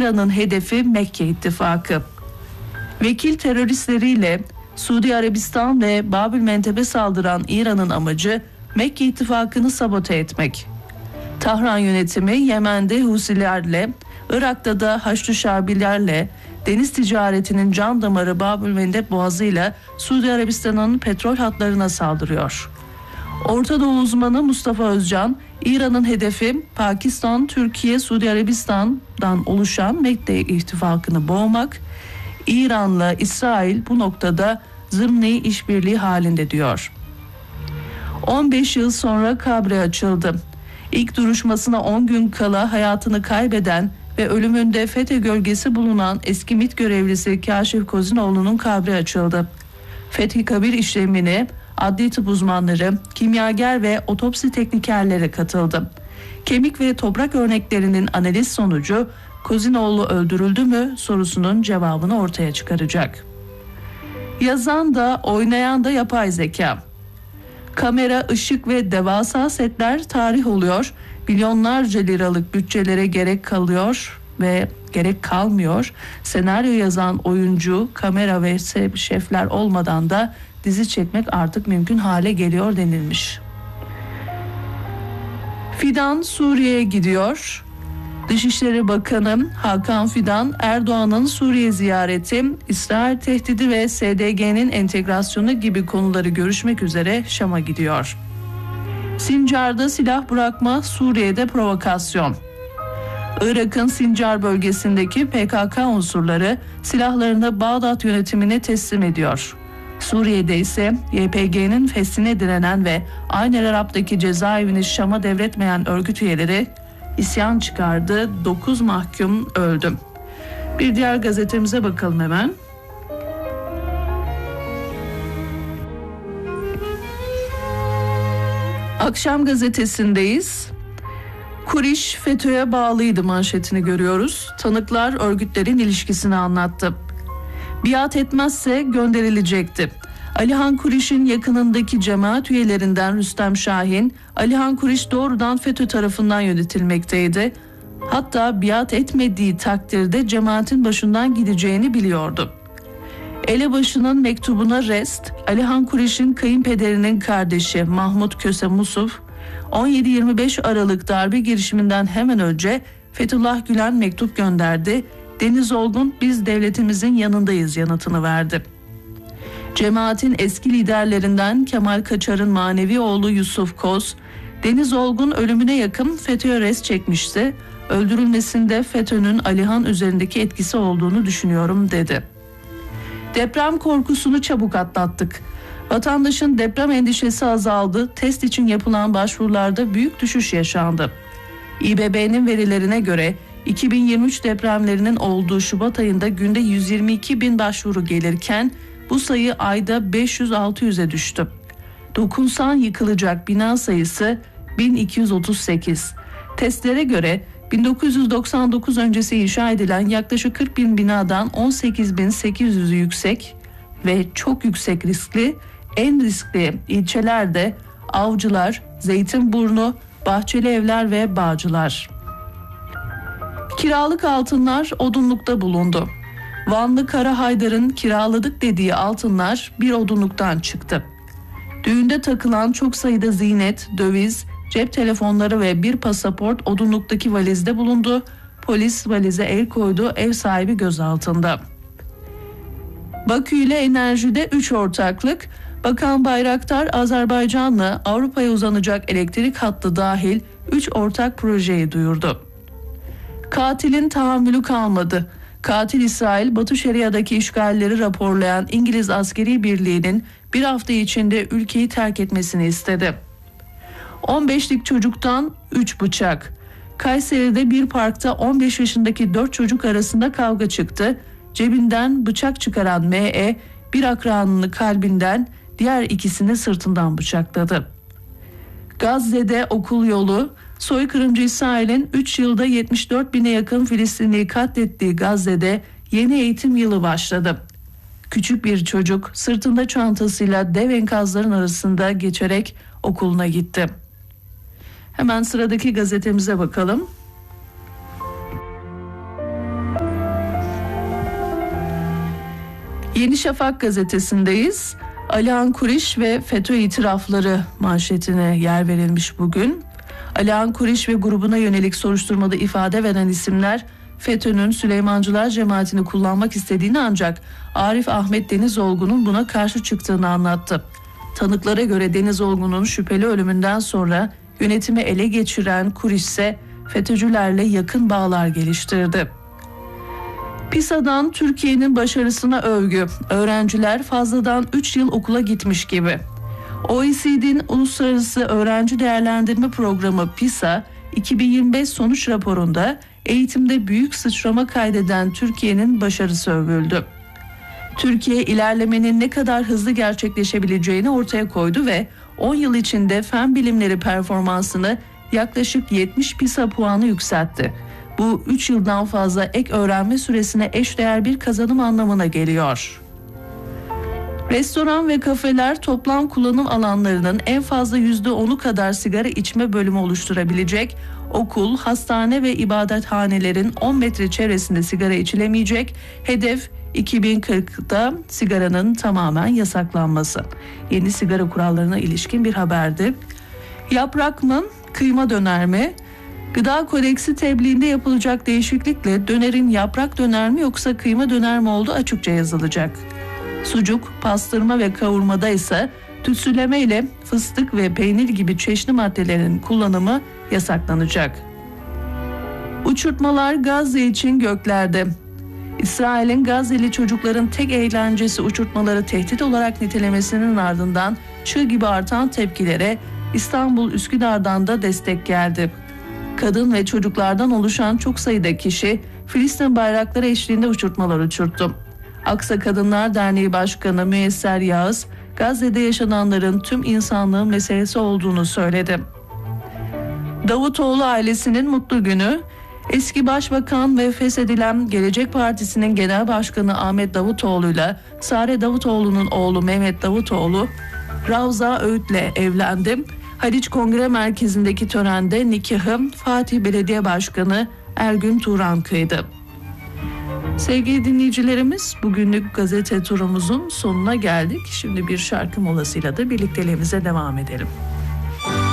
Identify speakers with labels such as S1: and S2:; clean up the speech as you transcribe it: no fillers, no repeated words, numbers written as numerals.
S1: İran'ın hedefi Mekke ittifakı. Vekil teröristleriyle Suudi Arabistan ve Babül Menteb'e saldıran İran'ın amacı Mekke ittifakını sabote etmek. Tahran yönetimi Yemen'de Husilerle, Irak'ta da Haçlı Şabilerle deniz ticaretinin can damarı Babül Mendeb Boğazı'yla Suudi Arabistan'ın petrol hatlarına saldırıyor. Orta Doğu uzmanı Mustafa Özcan, İran'ın hedefi Pakistan, Türkiye, Suudi Arabistan'dan oluşan Mekke ittifakını boğmak. İran'la İsrail bu noktada zımni işbirliği halinde diyor. 15 yıl sonra kabre açıldı. İlk duruşmasına 10 gün kala hayatını kaybeden ve ölümünde FETÖ gölgesi bulunan eski MİT görevlisi Kaşif Kozinoğlu'nun kabri açıldı. Fethi kabir işlemine adli tıp uzmanları, kimyager ve otopsi teknikerleri katıldı. Kemik ve toprak örneklerinin analiz sonucu Kozinoğlu öldürüldü mü sorusunun cevabını ortaya çıkaracak. Yazan da oynayan da yapay zeka. Kamera, ışık ve devasa setler tarih oluyor. Milyonlarca liralık bütçelere gerek kalmıyor. Senaryo yazan oyuncu, kamera ve şefler olmadan da dizi çekmek artık mümkün hale geliyor denilmiş. Fidan Suriye'ye gidiyor. Dışişleri Bakanı Hakan Fidan, Erdoğan'ın Suriye ziyareti, İsrail tehdidi ve SDG'nin entegrasyonu gibi konuları görüşmek üzere Şam'a gidiyor. Sincar'da silah bırakma, Suriye'de provokasyon. Irak'ın Sincar bölgesindeki PKK unsurları silahlarını Bağdat yönetimine teslim ediyor. Suriye'de ise YPG'nin fesline direnen ve Ayn el Arab'daki cezaevini Şam'a devretmeyen örgüt üyeleri isyan çıkardı. 9 mahkum öldü. Bir diğer gazetemize bakalım hemen. Akşam gazetesindeyiz. Kuriş FETÖ'ye bağlıydı manşetini görüyoruz. Tanıklar örgütlerin ilişkisini anlattı. Biat etmezse gönderilecekti. Alihan Kuriş'in yakınındaki cemaat üyelerinden Rüstem Şahin, Alihan Kuriş doğrudan FETÖ tarafından yönetilmekteydi. Hatta biat etmediği takdirde cemaatin başından gideceğini biliyordu. Elebaşı'nın mektubuna rest, Alihan Kuriş'in kayınpederinin kardeşi Mahmut Köse Musuf, 17-25 Aralık darbe girişiminden hemen önce Fethullah Gülen mektup gönderdi. Deniz Olgun, biz devletimizin yanındayız yanıtını verdi. Cemaatin eski liderlerinden Kemal Kaçar'ın manevi oğlu Yusuf Koz, Deniz Olgun ölümüne yakın FETÖ'ye res çekmişti. Öldürülmesinde FETÖ'nün Alihan üzerindeki etkisi olduğunu düşünüyorum dedi. Deprem korkusunu çabuk atlattık. Vatandaşın deprem endişesi azaldı. Test için yapılan başvurularda büyük düşüş yaşandı. İBB'nin verilerine göre 2023 depremlerinin olduğu Şubat ayında günde 122 bin başvuru gelirken bu sayı ayda 500-600'e düştü. Dokunsan yıkılacak bina sayısı 1238. Testlere göre 1999 öncesi inşa edilen yaklaşık 40 bin binadan 18.800'ü yüksek ve çok yüksek riskli, en riskli ilçelerde Avcılar, Zeytinburnu, Bahçelievler ve Bağcılar. Kiralık altınlar odunlukta bulundu. Vanlı Kara Haydar'ın kiraladık dediği altınlar bir odunluktan çıktı. Düğünde takılan çok sayıda ziynet, döviz, cep telefonları ve bir pasaport odunluktaki valizde bulundu. Polis valize el koydu, ev sahibi gözaltında. Bakü ile enerjide 3 ortaklık. Bakan Bayraktar, Azerbaycan'la Avrupa'ya uzanacak elektrik hattı dahil 3 ortak projeyi duyurdu. Katilin tahammülü kalmadı. Katil İsrail, Batı Şeria'daki işgalleri raporlayan İngiliz askeri birliğinin bir hafta içinde ülkeyi terk etmesini istedi. 15'lik çocuktan 3 bıçak. Kayseri'de bir parkta 15 yaşındaki 4 çocuk arasında kavga çıktı. Cebinden bıçak çıkaran M.E. bir akranını kalbinden, diğer ikisini sırtından bıçakladı. Gazze'de okul yolu, soykırımcı İsrail'in 3 yılda 74 bine yakın Filistinliyi katlettiği Gazze'de yeni eğitim yılı başladı. Küçük bir çocuk sırtında çantasıyla dev enkazların arasında geçerek okuluna gitti. Hemen sıradaki gazetemize bakalım. Yeni Şafak gazetesindeyiz. Alihan Kuriş ve FETÖ itirafları manşetine yer verilmiş bugün. Alihan Kuriş ve grubuna yönelik soruşturmada ifade veren isimler FETÖ'nün Süleymancılar cemaatini kullanmak istediğini ancak Arif Ahmet Denizolgu'nun buna karşı çıktığını anlattı. Tanıklara göre Denizolgu'nun şüpheli ölümünden sonra yönetimi ele geçiren Kuriş ise FETÖ'cülerle yakın bağlar geliştirdi. PISA'dan Türkiye'nin başarısına övgü. Öğrenciler fazladan 3 yıl okula gitmiş gibi. OECD'nin Uluslararası Öğrenci Değerlendirme Programı PISA 2025 sonuç raporunda eğitimde büyük sıçrama kaydeden Türkiye'nin başarısı övüldü. Türkiye ilerlemenin ne kadar hızlı gerçekleşebileceğini ortaya koydu ve 10 yıl içinde fen bilimleri performansını yaklaşık 70 PISA puanı yükseltti. Bu 3 yıldan fazla ek öğrenme süresine eşdeğer bir kazanım anlamına geliyor. Restoran ve kafeler toplam kullanım alanlarının en fazla %10'u kadar sigara içme bölümü oluşturabilecek. Okul, hastane ve ibadethanelerin 10 metre çevresinde sigara içilemeyecek. Hedef 2040'da sigaranın tamamen yasaklanması. Yeni sigara kurallarına ilişkin bir haberdi. Yaprak mı, kıyma döner mi? Gıda Kodeksi tebliğinde yapılacak değişiklikle dönerin yaprak döner mi yoksa kıyma döner mi olduğu açıkça yazılacak. Sucuk, pastırma ve kavurmada ise tütsüleme ile fıstık ve peynir gibi çeşitli maddelerin kullanımı yasaklanacak. Uçurtmalar Gazze için göklerde. İsrail'in Gazze'li çocukların tek eğlencesi uçurtmaları tehdit olarak nitelemesinin ardından çığ gibi artan tepkilere İstanbul Üsküdar'dan da destek geldi. Kadın ve çocuklardan oluşan çok sayıda kişi Filistin bayrakları eşliğinde uçurtmalar uçurttu. Aksa Kadınlar Derneği Başkanı Müyesser Yağız, Gazze'de yaşananların tüm insanlığın meselesi olduğunu söyledi. Davutoğlu ailesinin mutlu günü. Eski Başbakan ve feshedilen Gelecek Partisi'nin Genel Başkanı Ahmet Davutoğlu'yla Sare Davutoğlu'nun oğlu Mehmet Davutoğlu, Ravza Öğüt'le evlendi. Haliç Kongre Merkezi'ndeki törende nikahı Fatih Belediye Başkanı Ergün Turan kıydı. Sevgili dinleyicilerimiz, bugünlük gazete turumuzun sonuna geldik. Şimdi bir şarkı molasıyla da birlikteliğimize devam edelim.